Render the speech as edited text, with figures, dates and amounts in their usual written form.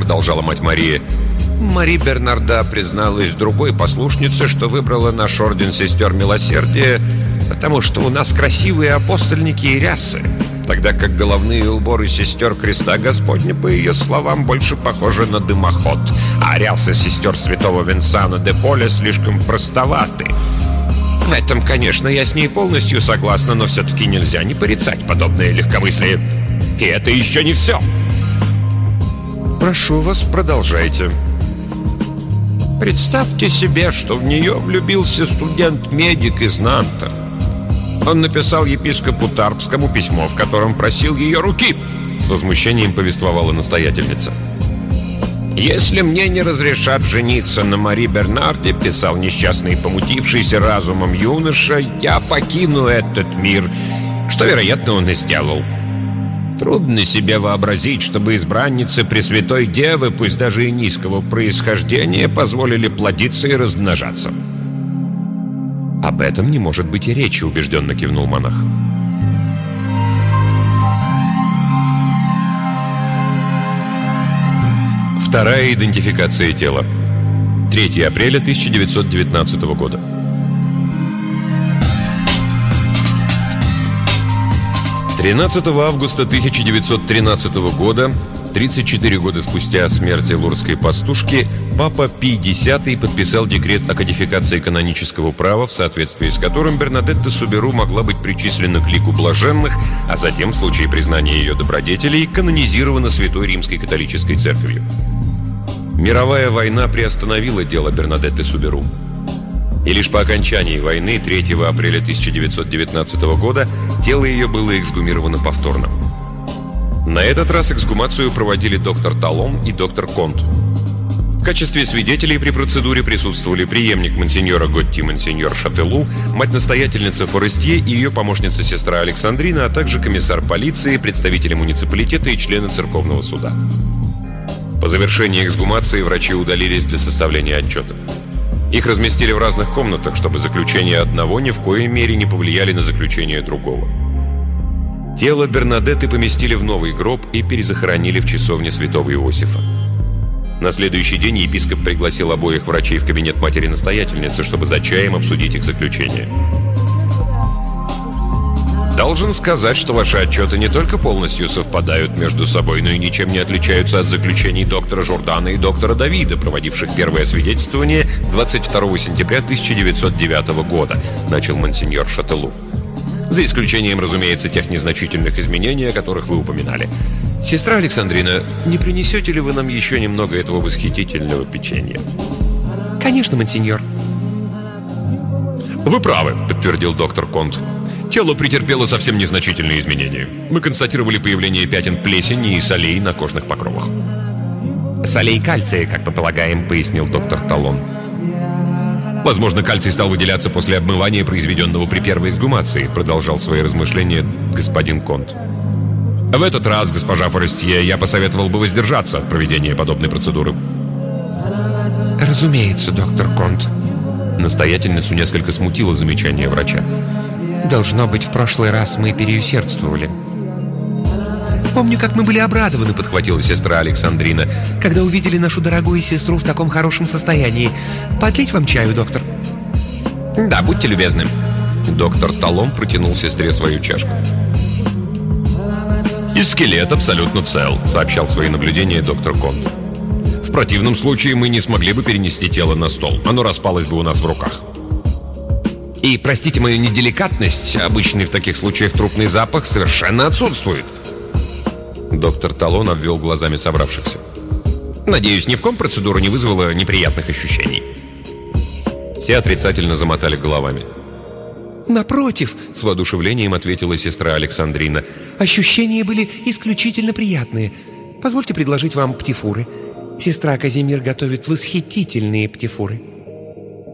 продолжала мать Мария, «Мари Бернарда призналась другой послушнице, что выбрала наш орден сестер милосердия, потому что у нас красивые апостольники и рясы, тогда как головные уборы сестер Креста Господня, по ее словам, больше похожи на дымоход, а рясы сестер святого Винсана де Поля слишком простоваты. В этом, конечно, я с ней полностью согласна, но все-таки нельзя не порицать подобное легкомыслие. И это еще не все». «Прошу вас, продолжайте». «Представьте себе, что в нее влюбился студент-медик из Нанта. Он написал епископу Тарпскому письмо, в котором просил ее руки», — с возмущением повествовала настоятельница. «Если мне не разрешат жениться на Мари Бернарде, — писал несчастный помутившийся разумом юноша, — я покину этот мир, что, вероятно, он и сделал. Трудно себе вообразить, чтобы избранницы Пресвятой Девы, пусть даже и низкого происхождения, позволили плодиться и размножаться». «Об этом не может быть и речи», — убежденно кивнул монах. Вторая идентификация тела. 3 апреля 1919 года. «13 августа 1913 года, 34 года спустя смерти лурдской пастушки, папа Пий X подписал декрет о кодификации канонического права, в соответствии с которым Бернадетта Суберу могла быть причислена к лику блаженных, а затем, в случае признания ее добродетелей, канонизирована Святой Римской католической церковью. Мировая война приостановила дело Бернадетты Суберу. И лишь по окончании войны 3 апреля 1919 года тело ее было эксгумировано повторно. На этот раз эксгумацию проводили доктор Талон и доктор Конт. В качестве свидетелей при процедуре присутствовали преемник монсеньора Готти, монсеньор Шателу, мать-настоятельница Форестье и ее помощница-сестра Александрина, а также комиссар полиции, представители муниципалитета и члены церковного суда. По завершении эксгумации врачи удалились для составления отчета. Их разместили в разных комнатах, чтобы заключения одного ни в коей мере не повлияли на заключение другого. Тело Бернадетты поместили в новый гроб и перезахоронили в часовне святого Иосифа. На следующий день епископ пригласил обоих врачей в кабинет матери-настоятельницы, чтобы за чаем обсудить их заключение. «Должен сказать, что ваши отчеты не только полностью совпадают между собой, но и ничем не отличаются от заключений доктора Жордана и доктора Давида, проводивших первое свидетельствование 22 сентября 1909 года», — начал монсеньор Шателу. «За исключением, разумеется, тех незначительных изменений, о которых вы упоминали. Сестра Александрина, не принесете ли вы нам еще немного этого восхитительного печенья?» «Конечно, монсеньор». «Вы правы», — подтвердил доктор Конт. «Тело претерпело совсем незначительные изменения. Мы констатировали появление пятен плесени и солей на кожных покровах». «Солей кальция, как мы полагаем», — пояснил доктор Талон. «Возможно, кальций стал выделяться после обмывания, произведенного при первой эксгумации», — продолжал свои размышления господин Конт. «В этот раз, госпожа Форестье, я посоветовал бы воздержаться от проведения подобной процедуры». «Разумеется, доктор Конт». Настоятельницу несколько смутило замечание врача. «Должно быть, в прошлый раз мы переусердствовали». «Помню, как мы были обрадованы», — подхватила сестра Александрина, «когда увидели нашу дорогую сестру в таком хорошем состоянии. Подлить вам чаю, доктор?» «Да, будьте любезны». Доктор Талон протянул сестре свою чашку. «И скелет абсолютно цел», — сообщал свои наблюдения доктор Конт. «В противном случае мы не смогли бы перенести тело на стол. Оно распалось бы у нас в руках». «И, простите мою неделикатность, обычный в таких случаях трупный запах совершенно отсутствует». Доктор Талон обвел глазами собравшихся. «Надеюсь, ни в ком процедура не вызвала неприятных ощущений». Все отрицательно замотали головами. «Напротив», — с воодушевлением ответила сестра Александрина, «ощущения были исключительно приятные. Позвольте предложить вам птифуры. Сестра Казимир готовит восхитительные птифуры».